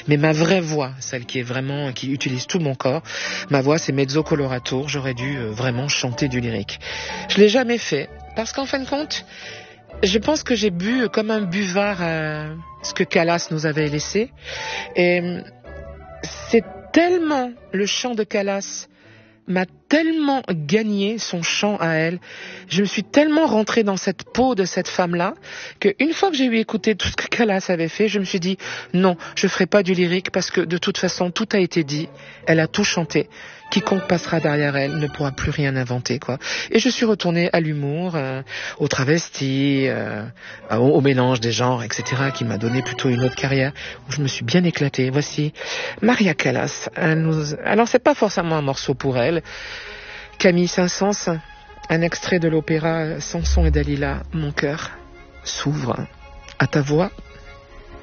Mais ma vraie voix, celle qui est vraiment, qui utilise tout mon corps, ma voix c'est mezzo coloratura, j'aurais dû vraiment chanter du lyrique. Je l'ai jamais fait, parce qu'en fin de compte, je pense que j'ai bu comme un buvard ce que Calas nous avait laissé. Et c'est tellement, le chant de Calas m'a tellement gagné, son chant à elle. Je me suis tellement rentrée dans cette peau de cette femme-là qu'une fois que j'ai eu écouté tout ce que Calas avait fait, je me suis dit non, je ferai pas du lyrique parce que de toute façon tout a été dit. Elle a tout chanté. Quiconque passera derrière elle ne pourra plus rien inventer, quoi. Et je suis retournée à l'humour, au travesti, au mélange des genres, etc., qui m'a donné plutôt une autre carrière où je me suis bien éclatée. Voici Maria Callas. Alors c'est pas forcément un morceau pour elle. Camille Saint-Saëns, un extrait de l'opéra Samson et Dalila. Mon cœur s'ouvre à ta voix.